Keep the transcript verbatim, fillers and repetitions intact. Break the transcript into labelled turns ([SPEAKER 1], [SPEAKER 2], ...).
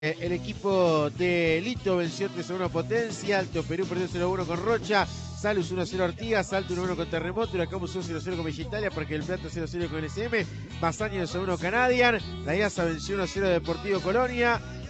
[SPEAKER 1] Eh, El equipo de Lito venció tres a uno a Potencia, Alto Perú perdió cero a uno con Rocha, Salus uno a cero Artigas, Salto uno a uno con Terremoto, Huracán Museo cero a cero con Villa Italia, Parque del Plata cero a cero con el S M, Mazaña dos a uno Canadian, La I A S A venció uno a cero Deportivo Colonia,